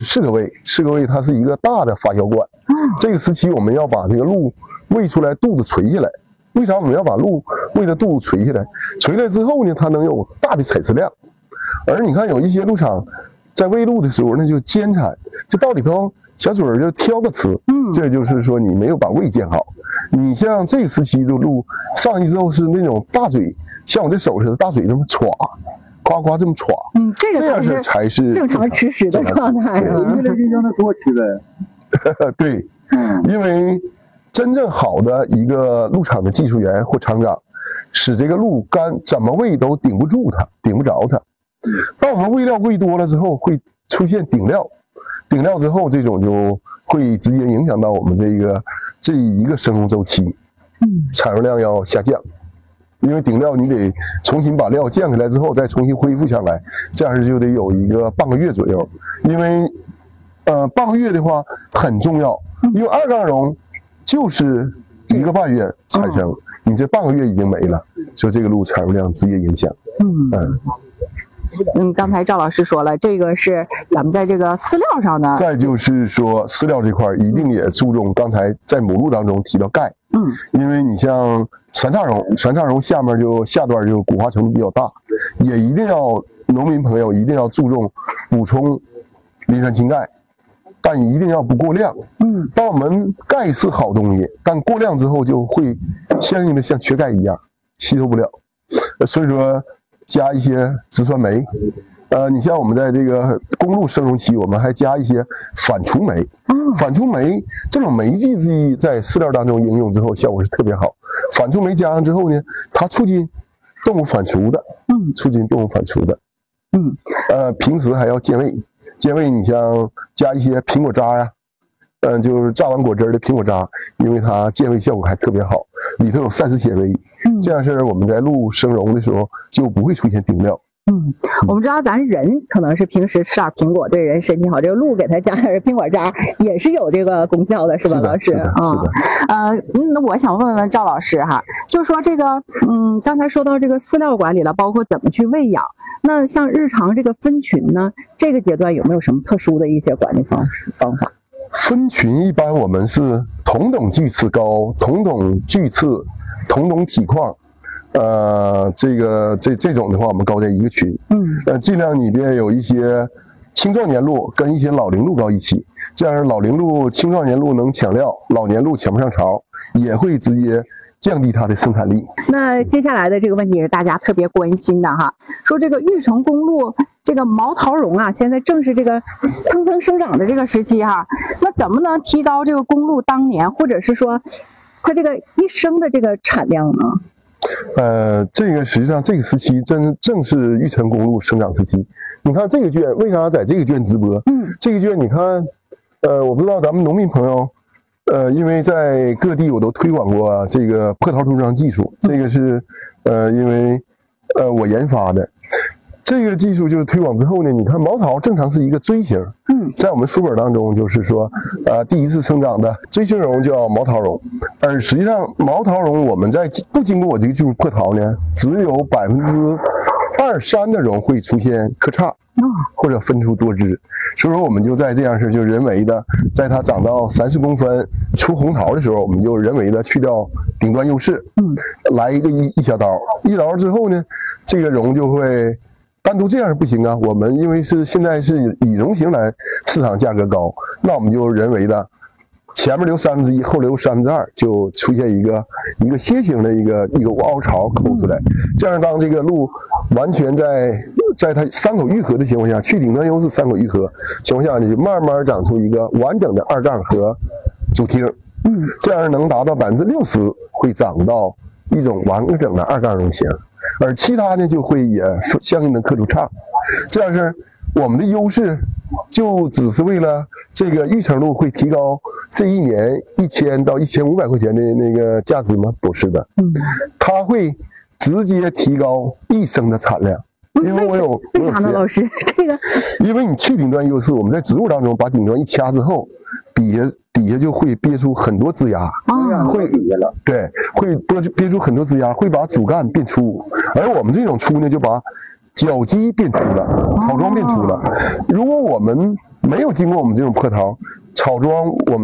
4个胃，它是一个大的发酵罐。这个时期我们要把这个鹿喂出来，肚子垂下来。为啥我们要把鹿喂的肚子垂下来？垂下来之后呢，它能有大的采食量。而你看有一些鹿场在喂鹿的时候，那就奸产，就到里头小嘴就挑着吃。这就是说你没有把胃建好。你像这个时期的鹿上去之后是那种大嘴，像我这手似的大嘴这么歘。呱呱这么歘， 这个才是正常吃食的状态啊。 为了就让它多吃呗。 对，因为真正好的一个鹿场的技术员或厂长，使这个鹿肝怎么喂都顶不住它，顶不着它。当我们喂料喂多了之后，会出现顶料，顶料之后这种就会直接影响到我们这一个生物周期，产肉量要下降。因为顶料你得重新把料降下来之后再重新恢复下来，这样就得有一个半个月左右。因为半个月的话很重要，因为2杠绒就是1个半月产生，你这半个月已经没了，所以这个鹿产肉量直接影响。 刚才赵老师说了，这个是咱们在这个饲料上的。 再就是说饲料这块一定也注重刚才在母鹿当中提到钙。因为你像三叉绒下面下段就骨化程度比较大，也一定要农民朋友一定要注重补充磷酸氢钙，但一定要不过量。当我们钙是好东西，但过量之后就会相应的像缺钙一样吸收不了，所以说加一些植酸酶。你像我们在这个公鹿生荣期，我们还加一些反刍酶。反刍酶这种酶剂剂在饲料当中应用之后，效果是特别好。反刍酶加上之后呢，它促进动物反刍的，平时还要健胃。健胃你像加一些苹果渣呀，就是榨完果汁的苹果渣，因为它健胃效果还特别好，里头有膳食纤维。这样式我们在鹿生荣的时候就不会出现顶料。 我们知道咱人可能是平时吃点苹果对人身体好，这个鹿给它加点苹果渣也是有这个功效的，是吧，老师？那我想问问赵老师哈，就说这个刚才说到这个饲料管理了，包括怎么去喂养，那像日常这个分群呢，这个阶段有没有什么特殊的一些管理方法？ 分群一般我们是同等距次高，同等距次，同等体况。这种的话，我们高在一个群。尽量里边有一些青壮年鹿跟一些老龄鹿高一起，这样老龄鹿、青壮年鹿能抢料，老年鹿抢不上巢，也会直接降低它的生产力。 那接下来的这个问题是大家特别关心的哈，说这个玉成公鹿这个毛桃绒啊，现在正是这个蹭蹭生长的这个时期哈，那怎么能提高这个公鹿当年或者是说它这个一生的这个产量呢？ 这个实际上这个时期正是玉成公鹿生长时期。你看这个圈为啥在这个圈直播？这个圈你看，我不知道咱们农民朋友，因为在各地我都推广过这个破桃出生技术，这个是因为我研发的。这个技术就是推广之后呢，你看毛桃正常是一个锥形，在我们书本当中就是说，第一次生长的锥形绒叫毛桃绒，而实际上毛桃绒我们在不经过我这个技术破桃呢，只有2%-3%的绒会出现磕叉，或者分出多枝，所以说我们就在这样式就人为的，在它长到30公分出红桃的时候，我们就人为的去掉顶端优势，来一个一小刀，一刀之后呢，这个绒就会。单独这样不行啊！我们因为现在是以绒型来，市场价格高，那我们就人为的前面留1/3，后留2/3，就出现一个楔形的一个凹槽抠出来。这样当这个鹿完全在它3口愈合的情况下，去顶端优势3口愈合情况下，你就慢慢长出一个完整的2杠和主厅。这样能达到60%会长到一种完整的2杠绒型。而其他呢就会也相应的刻出叉，这样是我们的优势，就只是为了这个育成鹿会提高这一年1000到1500块钱的那个价值吗？不是的，它会直接提高一生的产量。因为为啥呢，老师？这个， 因为你去顶端优势，我们在植物当中把顶端一掐之后，底下就会憋出很多枝芽，会憋出很多枝芽，会把主干变粗，而我们这种粗呢，就把脚基变粗了，草桩变粗了。如果我们没有经过我们这种破淘草桩，我们